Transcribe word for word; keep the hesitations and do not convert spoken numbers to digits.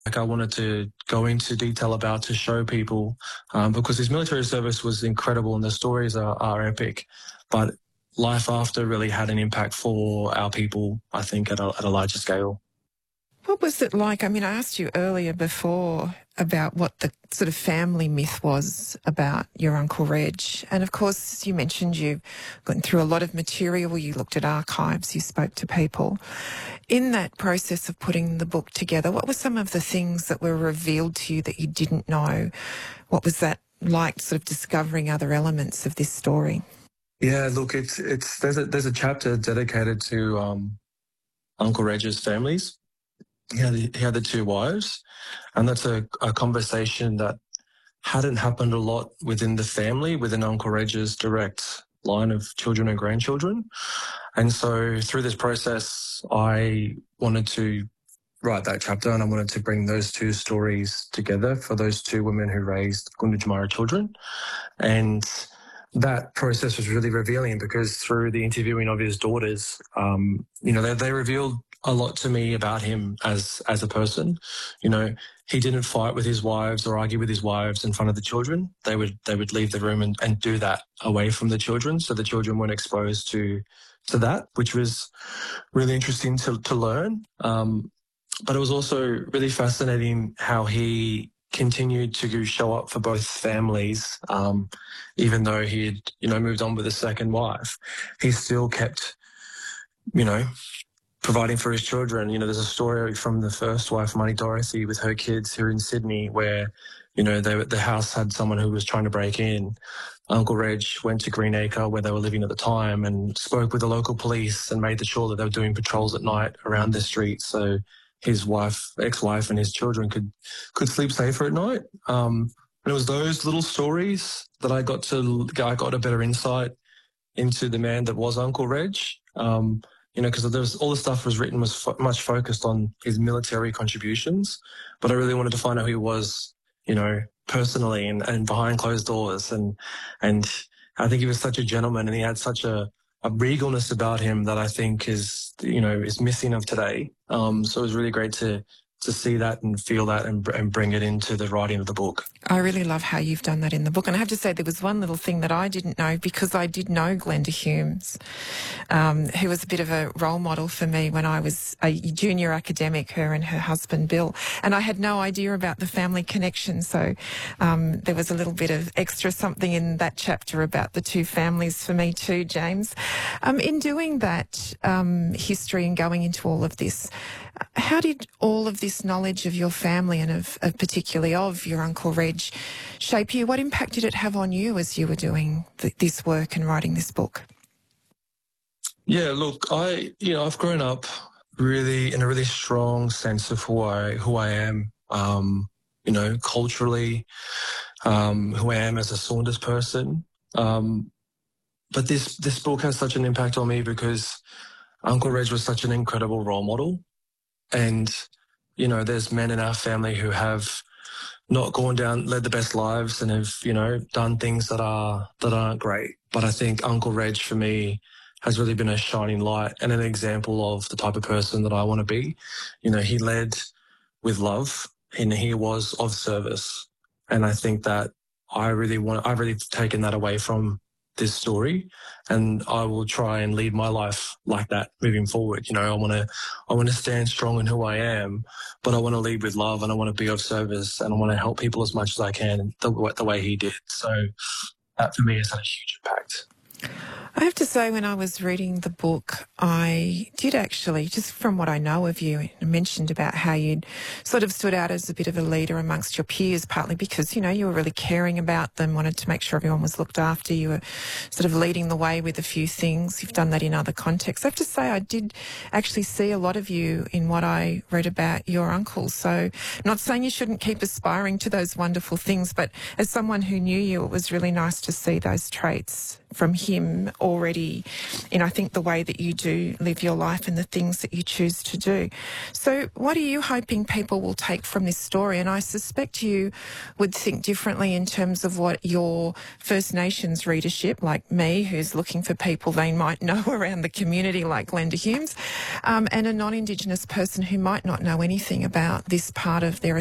like I wanted to go into detail about to show people, um, because his military service was incredible and the stories are, are epic, but life after really had an impact for our people, I think, at a, at a larger scale. What was it like? I mean, I asked you earlier before about what the sort of family myth was about your Uncle Reg. And of course, you mentioned you've gone through a lot of material, you looked at archives, you spoke to people. In that process of putting the book together, what were some of the things that were revealed to you that you didn't know? What was that like, sort of discovering other elements of this story? Yeah, look, it's it's there's a there's a chapter dedicated to um, Uncle Reg's families. He had, he had the two wives, and that's a, a conversation that hadn't happened a lot within the family, within Uncle Reg's direct line of children and grandchildren. And so through this process, I wanted to write that chapter, and I wanted to bring those two stories together for those two women who raised Gunditjmara children. And that process was really revealing because through the interviewing of his daughters, um, you know, they, they revealed a lot to me about him as as a person. You know, he didn't fight with his wives or argue with his wives in front of the children. They would they would leave the room and, and do that away from the children, so the children weren't exposed to to that, which was really interesting to to learn. Um, but it was also really fascinating how he continued to show up for both families, um, even though he had, you know, moved on with a second wife. He still kept, you know, providing for his children. You know, there's a story from the first wife, Marnie Dorothy, with her kids here in Sydney where, you know, they, the house had someone who was trying to break in. Uncle Reg went to Greenacre where they were living at the time and spoke with the local police and made sure that they were doing patrols at night around the street so his wife, ex-wife and his children could could sleep safer at night. Um, and it was those little stories that I got to, I got a better insight into the man that was Uncle Reg. Um, you know, because there was all the stuff was written was fo- much focused on his military contributions, but I really wanted to find out who he was, you know, personally and, and behind closed doors. And and I think he was such a gentleman, and he had such a, a regalness about him that I think is, you know, is missing of today. Um, so it was really great to to see that and feel that and, and bring it into the writing of the book. I really love how you've done that in the book. And I have to say there was one little thing that I didn't know, because I did know Glenda Humes, um, who was a bit of a role model for me when I was a junior academic, her and her husband Bill. And I had no idea about the family connection. So um, there was a little bit of extra something in that chapter about the two families for me too, James. Um, in doing that um, history and going into all of this, how did all of this knowledge of your family and of, of particularly of your Uncle Reg shape you? What impact did it have on you as you were doing th- this work and writing this book? Yeah, look, I, you know, I've grown up really in a really strong sense of who I, who I am, um, you know, culturally, um, who I am as a Saunders person. Um, but this, this book has such an impact on me because Uncle Reg was such an incredible role model. And, you know, there's men in our family who have not gone down, led the best lives and have, you know, done things that are, that aren't great. But I think Uncle Reg for me has really been a shining light and an example of the type of person that I want to be. You know, he led with love and he was of service. And I think that I really want, I've really taken that away from this story, and I will try and lead my life like that moving forward. You know, I want to, I want to stand strong in who I am, but I want to lead with love and I want to be of service and I want to help people as much as I can the, the way he did. So that for me has had a huge impact. I have to say, when I was reading the book, I did actually, just from what I know of you, I mentioned about how you'd sort of stood out as a bit of a leader amongst your peers, partly because, you know, you were really caring about them, wanted to make sure everyone was looked after. You were sort of leading the way with a few things. You've done that in other contexts. I have to say, I did actually see a lot of you in what I read about your uncle. So not saying you shouldn't keep aspiring to those wonderful things, but as someone who knew you, it was really nice to see those traits from him already in, I think, the way that you do live your life and the things that you choose to do. So what are you hoping people will take from this story? And I suspect you would think differently in terms of what your First Nations readership, like me, who's looking for people they might know around the community, like Glenda Humes, um, and a non-Indigenous person who might not know anything about this part of their